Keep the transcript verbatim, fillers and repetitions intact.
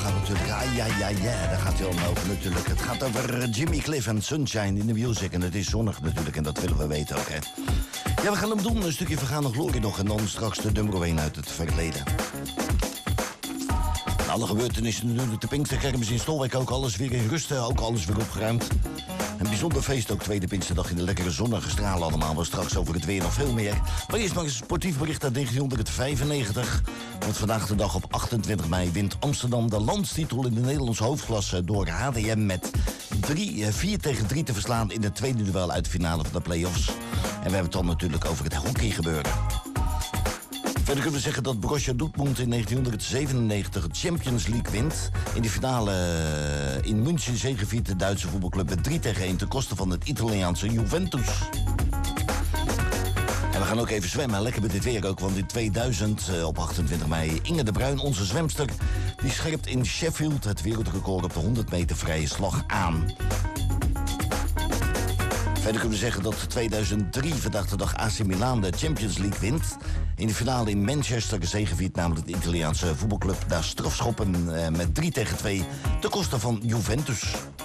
gaat natuurlijk... Ah, ja, ja, ja, daar gaat hij allemaal over natuurlijk. Het gaat over Jimmy Cliff en Sunshine in the Music. En het is zonnig natuurlijk en dat willen we weten ook, hè. Ja, we gaan hem doen. Een stukje Vergane Glorie nog. En dan straks de nummer één uit het verleden. Alle gebeurtenissen natuurlijk. De Pinksterkermis in Stolwijk ook. Alles weer in rust. Ook alles weer opgeruimd. Een bijzonder feest ook, tweede Pinksterdag in de lekkere zonnige stralen allemaal. Maar straks over het weer nog veel meer. Maar eerst maar een sportief bericht uit negentien vijfennegentig. Want vandaag de dag op achtentwintig mei wint Amsterdam de landstitel in de Nederlandse hoofdklasse door H D M met vier tegen drie te verslaan in het tweede duel uit de finale van de play-offs. En we hebben het dan natuurlijk over het hockey gebeuren. Verder kunnen we zeggen dat Borussia Dortmund in negentien zevenennegentig het Champions League wint. In de finale in München zegeviert de Duitse voetbalclub met drie tegen één ten koste van het Italiaanse Juventus. En we gaan ook even zwemmen, lekker met dit weer ook, want in tweeduizend op achtentwintig mei Inge de Bruin, onze zwemster, die scherpt in Sheffield het wereldrecord op de honderd meter vrije slag aan. Verder kunnen we zeggen dat tweeduizend drie vandaag de dag A C Milan de Champions League wint. In de finale in Manchester zegeviert namelijk de Italiaanse voetbalclub daar strafschoppen met drie tegen twee ten koste van Juventus.